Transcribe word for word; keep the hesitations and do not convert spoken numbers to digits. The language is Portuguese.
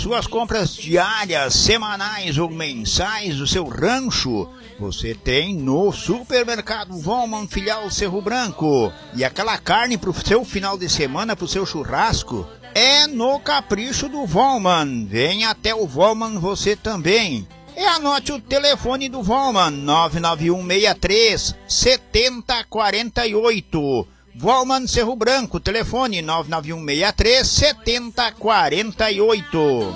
suas compras diárias, semanais ou mensais do seu rancho, você tem no Supermercado Volman Filial Cerro Branco. E aquela carne pro seu final de semana, pro seu churrasco, é no Capricho do Volman. Vem até o Volman você também. E anote o telefone do Volman, nove nove um seis três sete zero quatro oito. Volman Cerro Branco, telefone nove nove um seis três sete zero quatro oito.